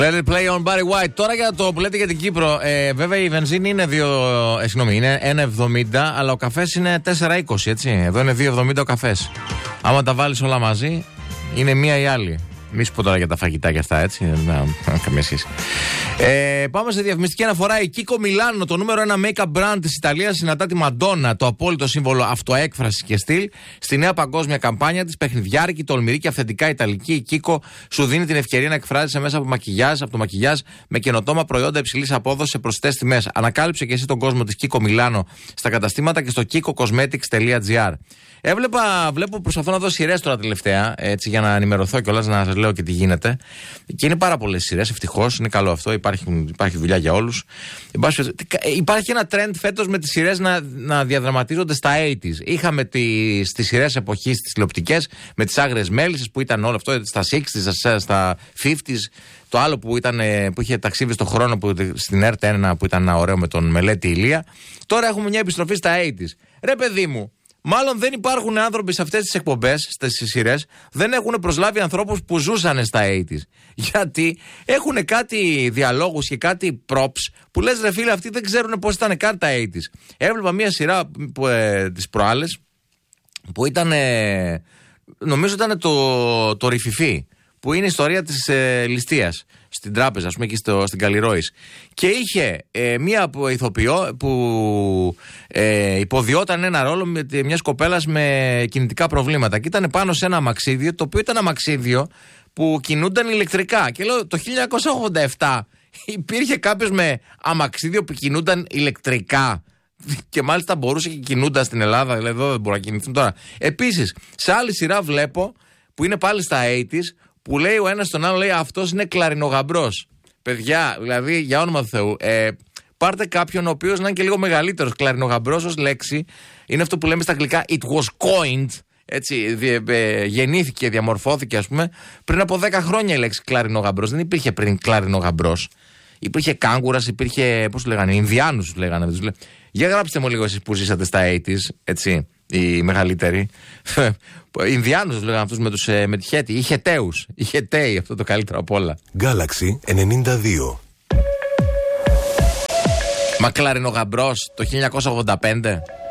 Let it play on Barry White. Τώρα για το που λέτε για την Κύπρο. Βέβαια η βενζίνη είναι είναι 1,70, αλλά ο καφές είναι 4,20, έτσι. Εδώ είναι 2,70 ο καφές. Άμα τα βάλεις όλα μαζί, είναι μία ή άλλη. Μη σου πω τώρα για τα φαγητά και αυτά, έτσι. Καμία σχέση. Πάμε σε διαφημιστική αναφορά. Η Kiko Milano, το νούμερο 1 make-up brand της Ιταλίας, συναντά τη Μαντόνα, το απόλυτο σύμβολο αυτοέκφρασης και στυλ, στη νέα παγκόσμια καμπάνια της, παιχνιδιάρικη, τολμηρή και αυθεντικά ιταλική. Η Kiko σου δίνει την ευκαιρία να εκφράζεσαι μέσα από το μακιγιάζ με καινοτόμα προϊόντα υψηλής απόδοσης σε προσιτές τιμές. Ανακάλυψε και εσύ τον κόσμο της Kiko Milano στα καταστήματα και στο kikocosmetics.gr. Βλέπω, προσπαθώ να δω σειρές τώρα τελευταία, έτσι, για να ενημερωθώ κιόλας, να σας λέω και τι γίνεται. Και είναι πάρα πολλές σειρές, ευτυχώς, είναι καλό αυτό, υπάρχει δουλειά για όλους. Υπάρχει ένα trend φέτος με τις σειρές να διαδραματίζονται στα 80s. Είχαμε στις σειρές εποχής, τις τηλεοπτικές, με τις Άγριες Μέλισσες που ήταν όλο αυτό, στα 60s, στα 50s. Το άλλο που είχε ταξίδι στον χρόνο στην ΕΡΤ1 που ήταν ωραίο με τον Μελέτη Ηλία. Τώρα έχουμε μια επιστροφή στα 80s. Ρε παιδί μου, μάλλον δεν υπάρχουν άνθρωποι σε αυτές τις εκπομπές, στις σειρές, δεν έχουν προσλάβει ανθρώπους που ζούσαν στα 80s. Γιατί έχουν κάτι διαλόγους και κάτι props που λες, ρε φίλε, αυτοί δεν ξέρουν πώς ήταν καν τα 80s. Έβλεπα μια σειρά τις προάλλες που ήταν, νομίζω ήταν το Ρηφιφί, που είναι η ιστορία της ληστείας στην τράπεζα, ας πούμε, εκεί στην Καλλιρόης. Και είχε μία ηθοποιό που υποδιόταν ένα ρόλο μιας κοπέλας με κινητικά προβλήματα. Και ήταν πάνω σε ένα αμαξίδιο, το οποίο ήταν αμαξίδιο που κινούνταν ηλεκτρικά. Και λέω, το 1987 υπήρχε κάποιος με αμαξίδιο που κινούνταν ηλεκτρικά. Και μάλιστα μπορούσε και κινούνταν στην Ελλάδα, δηλαδή εδώ δεν μπορούν να κινηθούν τώρα. Επίσης, σε άλλη σειρά βλέπω που είναι πάλι στα 80s, που λέει ο ένας στον άλλο, λέει, αυτός είναι κλαρινογαμπρός. Παιδιά, δηλαδή, για όνομα του Θεού, πάρτε κάποιον ο οποίος να είναι και λίγο μεγαλύτερος. Κλαρινογαμπρός ως λέξη είναι αυτό που λέμε στα αγγλικά it was coined, έτσι, γεννήθηκε, διαμορφώθηκε, ας πούμε, πριν από 10 χρόνια η λέξη κλαρινογαμπρός. Δεν υπήρχε πριν κλαρινογαμπρός. Υπήρχε κάγκουρας, υπήρχε, πώς του λέγανε, Ινδιάνους τους λέγανε. Για γράψτε μου λίγο εσείς που ζήσατε στα 80s, έτσι, οι μεγαλύτεροι. Ινδιάνους τους λέγανε αυτούς με τη χέτη. Οι Χεταίους. Οι Χεταίοι, αυτό το καλύτερο από όλα. Galaxy 92. Μα κλαρινογαμπρός το 1985.